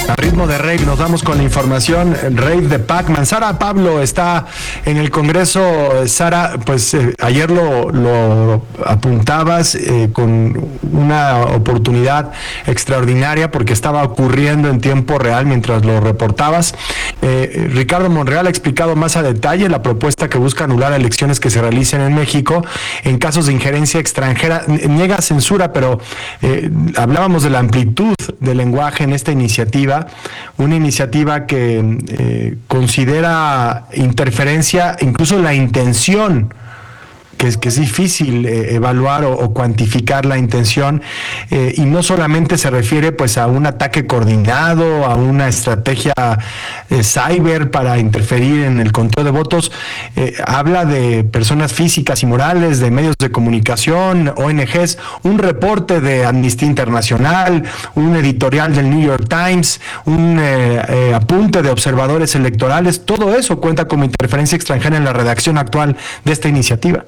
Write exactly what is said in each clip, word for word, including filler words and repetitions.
A ritmo de rave nos vamos con la información, rave de Pac-Man. Sara Pablo está en el Congreso. Sara, pues eh, ayer lo, lo apuntabas eh, con una oportunidad extraordinaria porque estaba ocurriendo en tiempo real mientras lo reportabas. Eh, Ricardo Monreal ha explicado más a detalle la propuesta que busca anular elecciones que se realicen en México en casos de injerencia extranjera. Niega censura, pero eh, hablábamos de la amplitud del lenguaje en esta iniciativa. Una iniciativa que eh, considera interferencia, incluso la intención, que es, que es difícil eh, evaluar o, o cuantificar la intención, eh, y no solamente se refiere pues a un ataque coordinado, a una estrategia eh, cyber para interferir en el conteo de votos. Eh, habla de personas físicas y morales, de medios de comunicación, O N Ges, un reporte de Amnistía Internacional, un editorial del New York Times, un eh, eh, apunte de observadores electorales. Todo eso cuenta como interferencia extranjera en la redacción actual de esta iniciativa.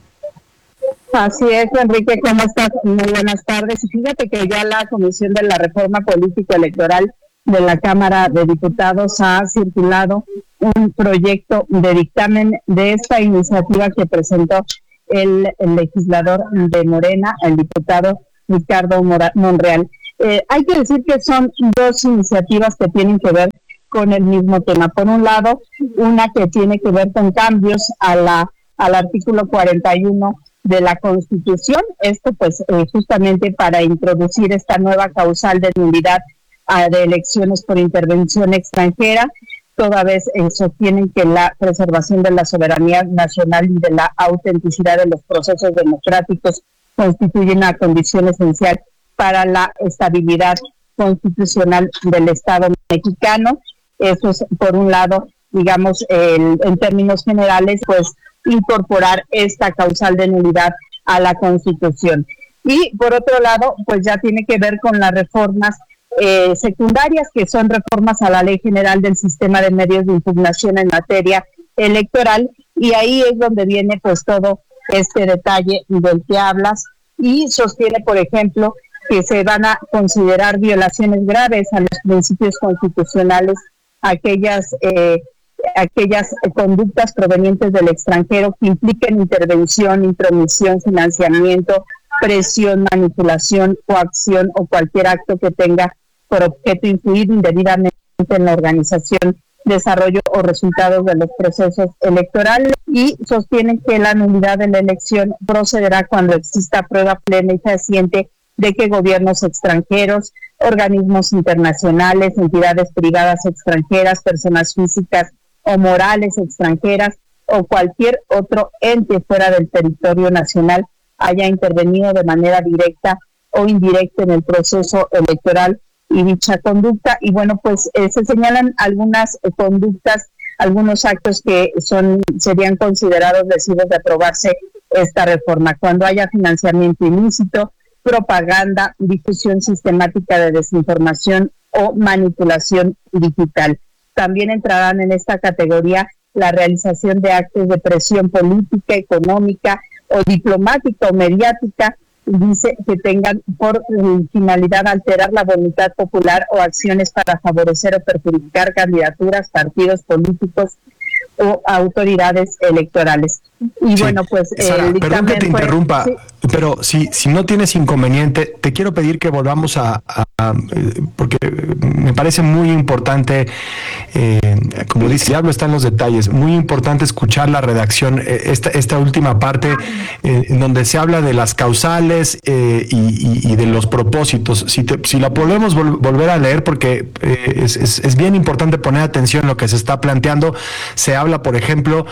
Así es, Enrique, ¿cómo estás? Muy buenas tardes. Y fíjate que ya la Comisión de la Reforma Político-Electoral de la Cámara de Diputados ha circulado un proyecto de dictamen de esta iniciativa que presentó el, el legislador de Morena, el diputado Ricardo Monreal. Eh, hay que decir que son dos iniciativas que tienen que ver con el mismo tema. Por un lado, una que tiene que ver con cambios a la al artículo cuarenta y uno de la Constitución, esto pues eh, justamente para introducir esta nueva causal de nulidad uh, de elecciones por intervención extranjera, toda vez eh, sostienen que la preservación de la soberanía nacional y de la autenticidad de los procesos democráticos constituyen una condición esencial para la estabilidad constitucional del Estado mexicano. Eso es, por un lado, digamos, el, en términos generales, pues incorporar esta causal de nulidad a la Constitución. Y por otro lado, pues ya tiene que ver con las reformas eh, secundarias, que son reformas a la Ley General del Sistema de Medios de Impugnación en materia electoral, y ahí es donde viene pues todo este detalle del que hablas, y sostiene, por ejemplo, que se van a considerar violaciones graves a los principios constitucionales aquellas eh, aquellas conductas provenientes del extranjero que impliquen intervención, intromisión, financiamiento, presión, manipulación, coacción o cualquier acto que tenga por objeto influir indebidamente en la organización, desarrollo o resultados de los procesos electorales, y sostienen que la nulidad de la elección procederá cuando exista prueba plena y fehaciente de que gobiernos extranjeros, organismos internacionales, entidades privadas extranjeras, personas físicas o morales extranjeras o cualquier otro ente fuera del territorio nacional haya intervenido de manera directa o indirecta en el proceso electoral y dicha conducta. Y bueno, pues eh, se señalan algunas eh, conductas, algunos actos que son serían considerados deseos de aprobarse esta reforma: cuando haya financiamiento ilícito, propaganda, difusión sistemática de desinformación o manipulación digital. También entrarán en esta categoría la realización de actos de presión política, económica o diplomática o mediática, dice, que tengan por finalidad alterar la voluntad popular o acciones para favorecer o perjudicar candidaturas, partidos políticos o autoridades electorales. Y sí, bueno, pues Sara, el perdón que te fue, interrumpa, sí. pero si, si no tienes inconveniente, te quiero pedir que volvamos a, a, a porque me parece muy importante, eh, como dice, Diablo está en los detalles, muy importante escuchar la redacción, eh, esta, esta última parte, eh, en donde se habla de las causales eh, y, y, y de los propósitos. Si, te, si la podemos vol- volver a leer, porque eh, es, es, es bien importante poner atención en lo que se está planteando. Se habla, por ejemplo,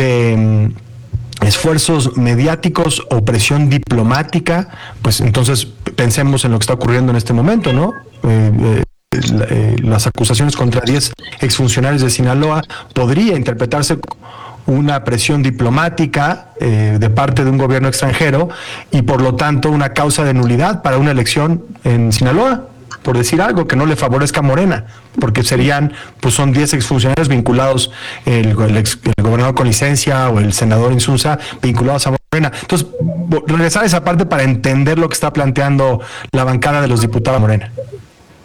de esfuerzos mediáticos o presión diplomática. Pues entonces pensemos en lo que está ocurriendo en este momento, ¿no? Eh, eh, la, eh, las acusaciones contra diez exfuncionarios de Sinaloa podría interpretarse una presión diplomática eh, de parte de un gobierno extranjero y por lo tanto una causa de nulidad para una elección en Sinaloa, por decir algo que no le favorezca a Morena, porque serían, pues son diez exfuncionarios vinculados, el, el, ex, el gobernador con licencia o el senador Insunza vinculados a Morena. Entonces, regresar a esa parte para entender lo que está planteando la bancada de los diputados de Morena.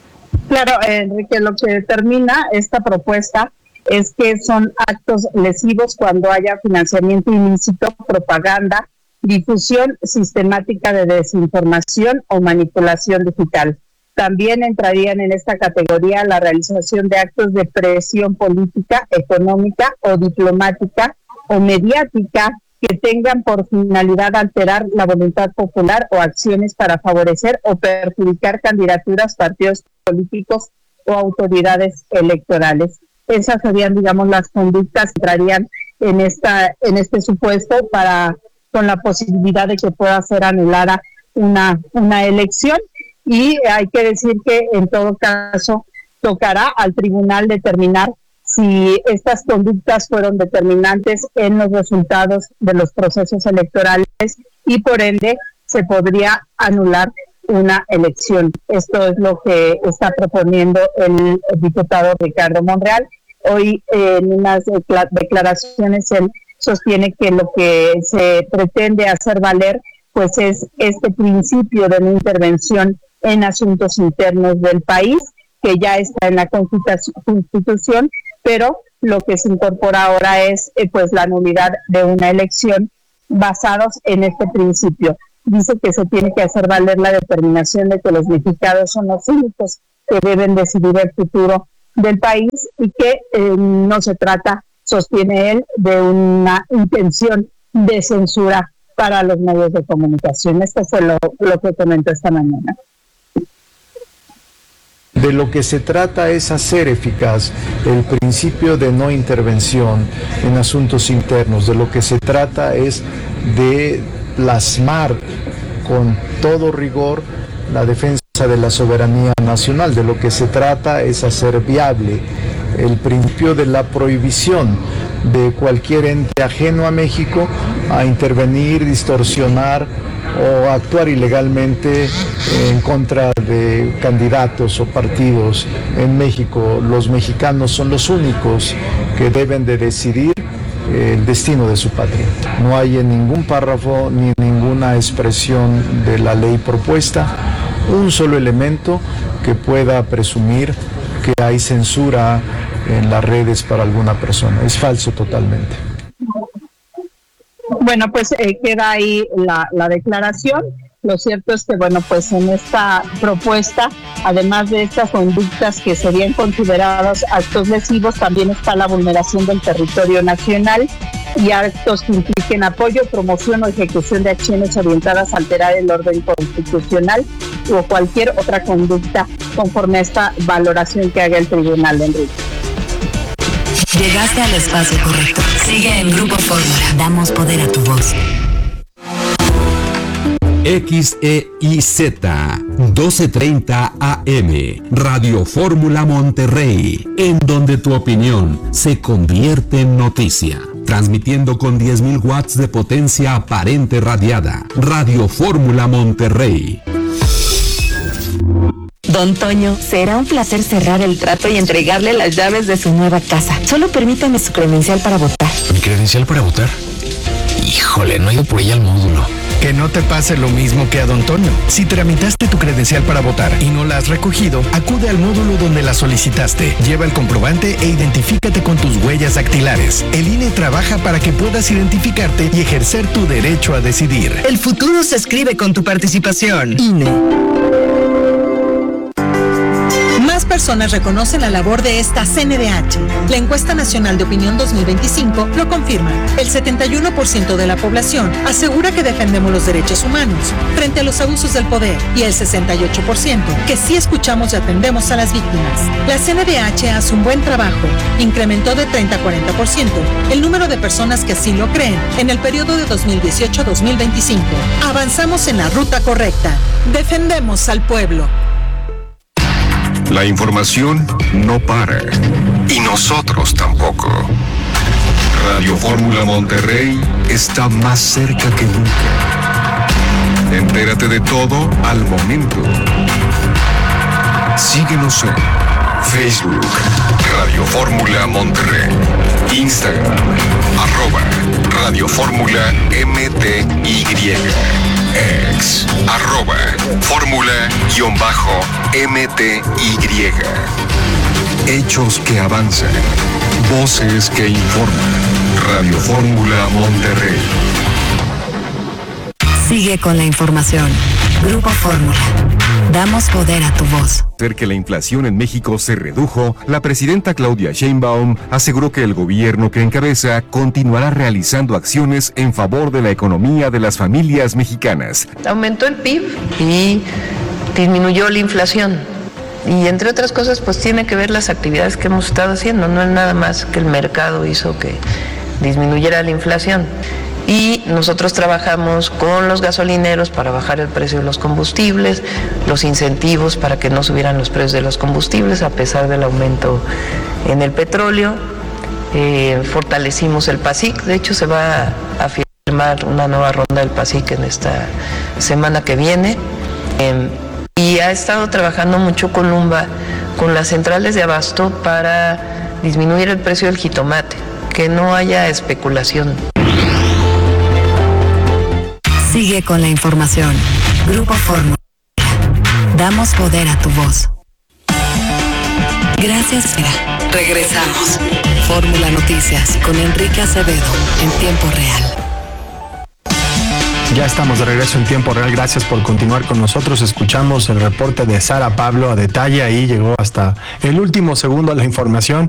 Claro, Enrique, lo que determina esta propuesta es que son actos lesivos cuando haya financiamiento ilícito, propaganda, difusión sistemática de desinformación o manipulación digital. También entrarían en esta categoría la realización de actos de presión política, económica o diplomática o mediática que tengan por finalidad alterar la voluntad popular o acciones para favorecer o perjudicar candidaturas, partidos políticos o autoridades electorales. Esas serían, digamos, las conductas que entrarían en esta, en este supuesto para con la posibilidad de que pueda ser anulada una, una elección. Y hay que decir que en todo caso tocará al tribunal determinar si estas conductas fueron determinantes en los resultados de los procesos electorales y por ende se podría anular una elección. Esto es lo que está proponiendo el diputado Ricardo Monreal. Hoy eh, en unas declaraciones él sostiene que lo que se pretende hacer valer pues es este principio de no intervención en asuntos internos del país, que ya está en la Constitución, pero lo que se incorpora ahora es eh, pues la nulidad de una elección basados en este principio. Dice que se tiene que hacer valer la determinación de que los mexicanos son los únicos que deben decidir el futuro del país y que eh, no se trata, sostiene él, de una intención de censura para los medios de comunicación. Esto fue lo, lo que comentó esta mañana. De lo que se trata es hacer eficaz el principio de no intervención en asuntos internos. De lo que se trata es de plasmar con todo rigor la defensa de la soberanía nacional. De lo que se trata es hacer viable el principio de la prohibición de cualquier ente ajeno a México a intervenir, distorsionar o actuar ilegalmente en contra de candidatos o partidos en México. Los mexicanos son los únicos que deben de decidir el destino de su patria. No hay en ningún párrafo ni ninguna expresión de la ley propuesta un solo elemento que pueda presumir que hay censura en las redes para alguna persona. Es falso totalmente. Bueno, pues eh, queda ahí la, la declaración. Lo cierto es que, bueno, pues en esta propuesta, además de estas conductas que serían considerados actos lesivos, también está la vulneración del territorio nacional y actos que impliquen apoyo, promoción o ejecución de acciones orientadas a alterar el orden constitucional o cualquier otra conducta conforme a esta valoración que haga el tribunal, Enrique. Llegaste al espacio correcto. Sigue en Grupo Fórmula. Damos poder a tu voz. X E I Z doce treinta A M Radio Fórmula Monterrey, en donde tu opinión se convierte en noticia. Transmitiendo con diez mil watts de potencia aparente radiada. Radio Fórmula Monterrey. Don Toño, será un placer cerrar el trato y entregarle las llaves de su nueva casa. Solo permítame su credencial para votar. ¿Mi credencial para votar? Híjole, no he ido por ella al módulo. Que no te pase lo mismo que a Don Toño. Si tramitaste tu credencial para votar y no la has recogido, acude al módulo donde la solicitaste. Lleva el comprobante e identifícate con tus huellas dactilares. El I N E trabaja para que puedas identificarte y ejercer tu derecho a decidir. El futuro se escribe con tu participación. I N E. Más personas reconocen la labor de esta C N D H. La encuesta nacional de opinión dos mil veinticinco lo confirma. El setenta y uno por ciento de la población asegura que defendemos los derechos humanos frente a los abusos del poder y el sesenta y ocho por ciento que sí escuchamos y atendemos a las víctimas. La C N D H hace un buen trabajo. Incrementó de treinta a cuarenta por ciento el número de personas que así lo creen en el periodo de dos mil dieciocho a dos mil veinticinco. Avanzamos en la ruta correcta. Defendemos al pueblo. La información no para. Y nosotros tampoco. Radio Fórmula Monterrey está más cerca que nunca. Entérate de todo al momento. Síguenos en Facebook, Radio Fórmula Monterrey. Instagram, arroba Radio Fórmula M T Y. Ex, arroba, fórmula-M T Y. Hechos que avanzan, voces que informan. Radio Fórmula Monterrey. Sigue con la información. Grupo Fórmula. Damos poder a tu voz. Ver que la inflación en México se redujo, la presidenta Claudia Sheinbaum aseguró que el gobierno que encabeza continuará realizando acciones en favor de la economía de las familias mexicanas. Aumentó el P I B y disminuyó la inflación. Y entre otras cosas, pues tiene que ver las actividades que hemos estado haciendo. No es nada más que el mercado hizo que disminuyera la inflación. Y nosotros trabajamos con los gasolineros para bajar el precio de los combustibles, los incentivos para que no subieran los precios de los combustibles a pesar del aumento en el petróleo. Eh, fortalecimos el PASIC, de hecho se va a firmar una nueva ronda del PASIC en esta semana que viene. Eh, y ha estado trabajando mucho Columba con las centrales de abasto para disminuir el precio del jitomate, que no haya especulación. Sigue con la información. Grupo Fórmula. Damos poder a tu voz. Gracias. Regresamos. Fórmula Noticias con Enrique Acevedo en tiempo real. Ya estamos de regreso en tiempo real. Gracias por continuar con nosotros. Escuchamos el reporte de Sara Pablo a detalle. Ahí llegó hasta el último segundo la información.